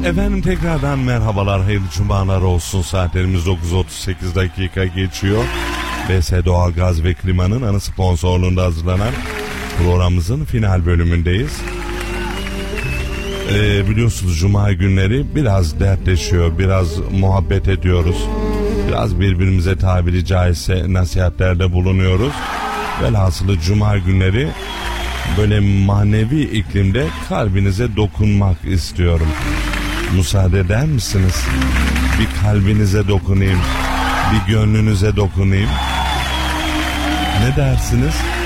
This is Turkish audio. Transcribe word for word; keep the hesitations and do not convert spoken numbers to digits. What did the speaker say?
Efendim tekrardan merhabalar, hayırlı cumalar olsun. Saatlerimiz dokuz otuz sekiz dakika geçiyor. B S Doğalgaz ve Klima'nın ana sponsorluğunda hazırlanan programımızın final bölümündeyiz. Ee, biliyorsunuz cuma günleri biraz dertleşiyor, biraz muhabbet ediyoruz. Biraz birbirimize tabiri caizse nasihatlerde bulunuyoruz. Velhasılı cuma günleri böyle manevi iklimde kalbinize dokunmak istiyorum. Müsaade eder misiniz? Bir kalbinize dokunayım, bir gönlünüze dokunayım. Ne dersiniz?